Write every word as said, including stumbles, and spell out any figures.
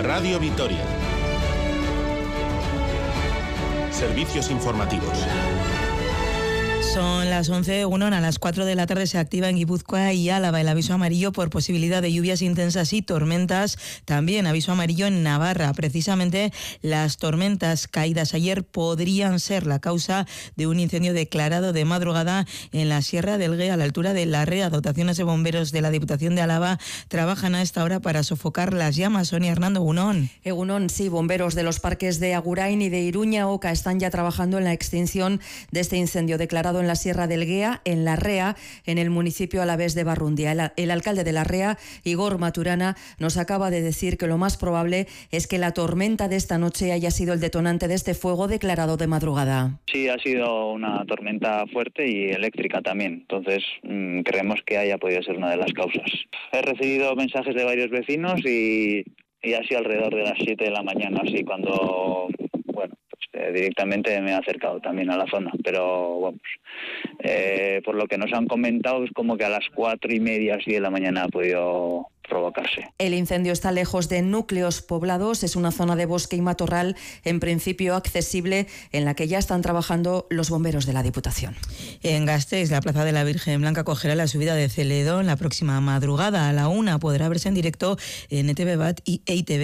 Radio Vitoria. Servicios informativos. Son las once, uno, a las cuatro de la tarde se activa en Guipúzcoa y Álava el aviso amarillo por posibilidad de lluvias intensas y tormentas. También aviso amarillo en Navarra. Precisamente las tormentas caídas ayer podrían ser la causa de un incendio declarado de madrugada en la Sierra del Gué, a la altura de Larrea. Dotaciones de bomberos de la Diputación de Álava trabajan a esta hora para sofocar las llamas. Sonia Hernando, Egunon. Egunon, sí, bomberos de los parques de Agurain y de Iruña Oca están ya trabajando en la extinción de este incendio declarado en la Sierra del Guea, en Larrea, en el municipio alavés de Barrundia. El, el alcalde de Larrea, Igor Maturana, nos acaba de decir que lo más probable es que la tormenta de esta noche haya sido el detonante de este fuego declarado de madrugada. Sí, ha sido una tormenta fuerte y eléctrica también, entonces mmm, creemos que haya podido ser una de las causas. He recibido mensajes de varios vecinos y, y ha sido alrededor de las siete de la mañana, así cuando... bueno, pues, eh, directamente me he acercado también a la zona, pero vamos, eh, por lo que nos han comentado es como que a las cuatro y media, así de la mañana ha podido provocarse. El incendio está lejos de núcleos poblados, es una zona de bosque y matorral, en principio accesible, en la que ya están trabajando los bomberos de la Diputación. En Gasteiz, la Plaza de la Virgen Blanca acogerá la subida de Celedón la próxima madrugada. A la una podrá verse en directo en E T V Bat y E I T V.